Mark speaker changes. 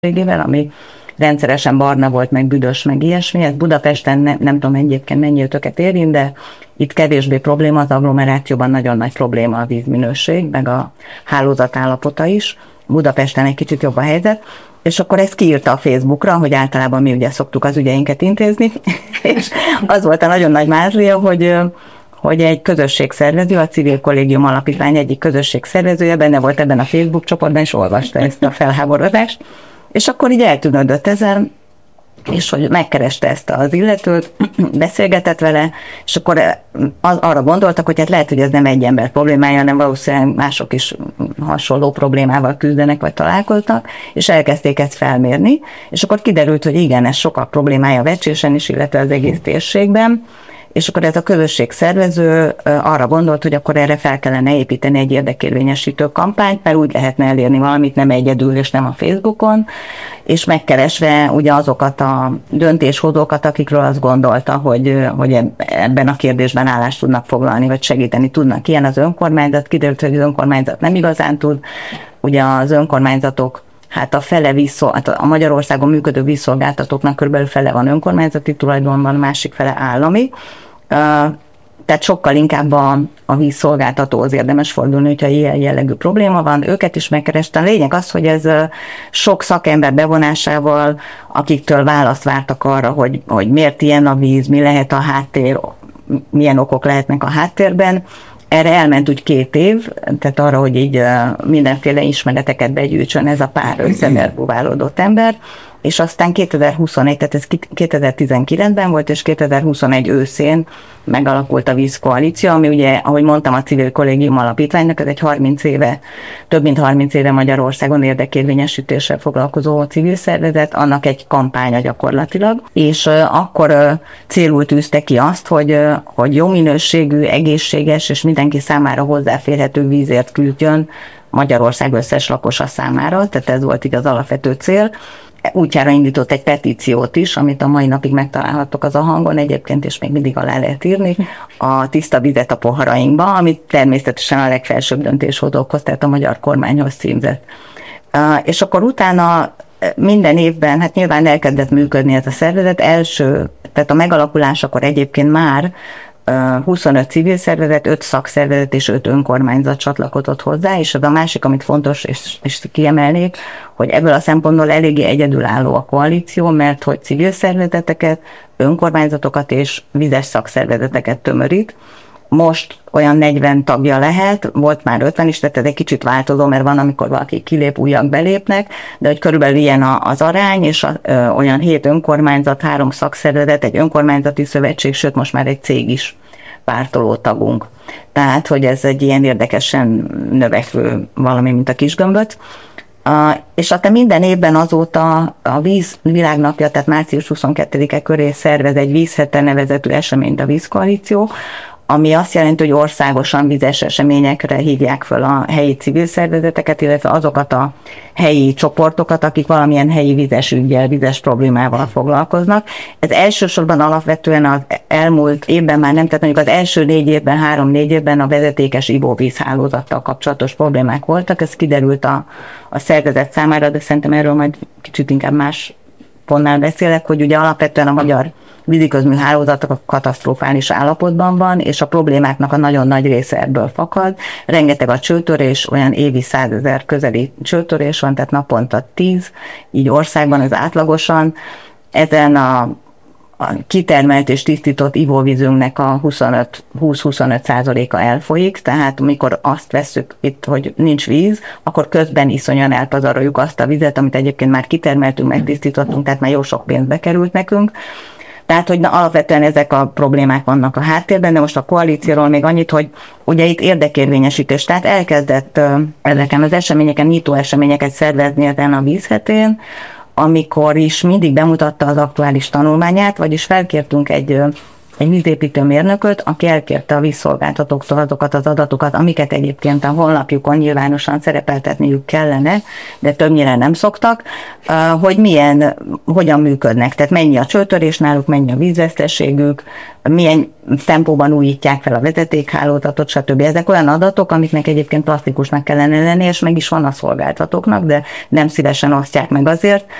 Speaker 1: ami rendszeresen barna volt, meg büdös, meg ilyesmi. Ez Budapesten nem tudom egyébként mennyi ötöket érint, de itt kevésbé probléma, az agglomerációban nagyon nagy probléma a vízminőség, meg a hálózat állapota is. Budapesten egy kicsit jobb a helyzet, és akkor ezt kiírta a Facebookra, hogy általában mi ugye szoktuk az ügyeinket intézni, és az volt a nagyon nagy mázlia, hogy egy közösségszervező, a Civil Kollégium Alapítvány egyik közösségszervezője benne volt ebben a Facebook csoportban, és olvasta ezt a felháborodást, és akkor így eltűnődött ezen, és hogy megkereste ezt az illetőt, beszélgetett vele, és akkor arra gondoltak, hogy hát lehet, hogy ez nem egy ember problémája, hanem valószínűleg mások is hasonló problémával küzdenek, vagy találkoznak, és elkezdték ezt felmérni, és akkor kiderült, hogy igen, ez sokak problémája Vecsésen is, illetve az egész térségben, és akkor ez a közösségszervező arra gondolt, hogy akkor erre fel kellene építeni egy érdekérvényesítő kampányt, mert úgy lehetne elérni valamit nem egyedül, és nem a Facebookon, és megkeresve ugye azokat a döntéshozókat, akikről azt gondolta, hogy ebben a kérdésben állást tudnak foglalni, vagy segíteni tudnak. Ilyen az önkormányzat, kiderült, hogy az önkormányzat nem igazán tud, ugye az önkormányzatok, hát a Magyarországon működő vízszolgáltatóknak körülbelül fele van önkormányzati tulajdonban, a másik fele állami. Tehát sokkal inkább a vízszolgáltatóhoz érdemes fordulni, hogyha ilyen jellegű probléma van. Őket is megkerestem. A lényeg az, hogy ez sok szakember bevonásával, akiktől választ vártak arra, hogy miért ilyen a víz, mi lehet a háttér, milyen okok lehetnek a háttérben. Erre elment úgy 2 év, tehát arra, hogy így mindenféle ismereteket begyűjtsön ez a pár összeverbuválódott ember, és aztán 2021, tehát ez 2019-ben volt, és 2021 őszén megalakult a vízkoalíció, ami ugye, ahogy mondtam, a Civil Kollégium Alapítványnak, ez egy 30 éve, több mint 30 éve Magyarországon érdekérvényesítéssel foglalkozó civil szervezet, annak egy kampánya gyakorlatilag, és akkor célul tűzte ki azt, hogy jó minőségű, egészséges és mindenki számára hozzáférhető vízért küzdjön Magyarország összes lakosa számára, tehát ez volt így az alapvető cél. Útjára indított egy petíciót is, amit a mai napig megtalálhattok az Ahangon egyébként, és még mindig alá lehet írni, a tiszta vizet a poharainkba, amit természetesen a legfelsőbb döntéshozókhoz, tehát a magyar kormányhoz címzett. És akkor utána minden évben, hát nyilván elkezdett működni ez a szervezet, tehát a megalakulásakor egyébként már 25 civil szervezet, 5 szakszervezet és 5 önkormányzat csatlakozott hozzá, és az a másik, amit fontos, és kiemelnék, hogy ebből a szempontból eléggé egyedülálló a koalíció, mert hogy civil szervezeteket, önkormányzatokat és vizes szakszervezeteket tömörít. Most olyan 40 tagja lehet, volt már 50 is, tehát ez egy kicsit változó, mert van, amikor valaki kilép, újak belépnek, de hogy körülbelül ilyen az arány, és olyan 7 önkormányzat, 3 szakszervezet, egy önkormányzati szövetség, sőt most már egy cég is pártoló tagunk. Tehát, hogy ez egy ilyen érdekesen növekvő valami, mint a kisgömböt. És aztán minden évben azóta a Víz Világnapja, tehát március 22-e köré szervez egy vízhete nevezetű eseményt a Vízkoalíció, ami azt jelenti, hogy országosan vizes eseményekre hívják föl a helyi civil szervezeteket, illetve azokat a helyi csoportokat, akik valamilyen helyi vizes üggyel, vizes problémával foglalkoznak. Ez elsősorban alapvetően az elmúlt évben már nem, tehát mondjuk az első 4 évben, 3-4 évben a vezetékes ivóvízhálózattal kapcsolatos problémák voltak, ez kiderült a szervezet számára, de szerintem erről majd kicsit inkább más pontnál beszélek, hogy ugye alapvetően a magyar víziközmű hálózatok katasztrofális állapotban van, és a problémáknak a nagyon nagy része ebből fakad. Rengeteg a csőtörés, olyan évi 100 000 közeli csőtörés van, tehát naponta 10, így országban ez átlagosan. Ezen a kitermelt és tisztított ivóvízünknek a 20-25%-a elfolyik, tehát amikor azt vesszük itt, hogy nincs víz, akkor közben iszonyan elpazaroljuk azt a vizet, amit egyébként már kitermeltünk, megtisztítottunk, tehát már jó sok pénzbe került nekünk. Tehát, hogy alapvetően ezek a problémák vannak a háttérben, de most a koalícióról még annyit, hogy ugye itt érdekérvényesítés, tehát elkezdett ezeken az eseményeken, nyitó eseményeket szervezni ezen a vízhetén, amikor is mindig bemutatta az aktuális tanulmányát, vagyis felkértünk egy egy vízépítő mérnököt, aki elkérte a vízszolgáltatóktól azokat az adatokat, amiket egyébként a honlapjukon nyilvánosan szerepeltetniük kellene, de többnyire nem szoktak, hogy hogyan működnek, tehát mennyi a csőtörés náluk, mennyi a vízveszteségük, milyen tempóban újítják fel a vezetékhálózatot, stb. Ezek olyan adatok, amiknek egyébként plastikusnak kellene lenni, és meg is van a szolgáltatóknak, de nem szívesen osztják meg azért,